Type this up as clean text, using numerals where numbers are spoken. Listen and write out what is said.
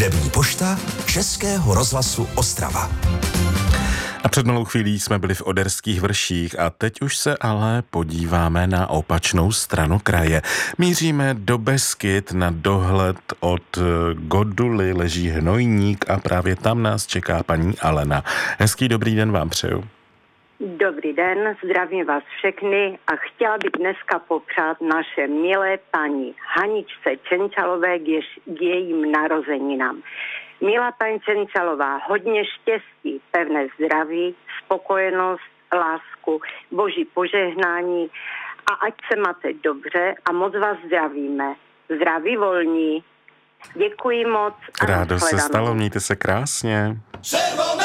Hudební pošta Českého rozhlasu Ostrava. A před malou chvílí jsme byli v Oderských Vrších a teď už se ale podíváme na opačnou stranu kraje. Míříme do Beskyd na dohled od Goduly, leží Hnojník a právě tam nás čeká paní Alena. Hezký dobrý den vám přeju. Dobrý den, zdravím vás všechny a chtěla bych dneska popřát naše milé paní Haničce Čenčalové k jejím narozeninám. Milá paní Čenčalová, hodně štěstí, pevné zdraví, spokojenost, lásku, boží požehnání a ať se máte dobře a moc vás zdravíme. Zdraví volní. Děkuji moc. Rádo se stalo, mějte se krásně.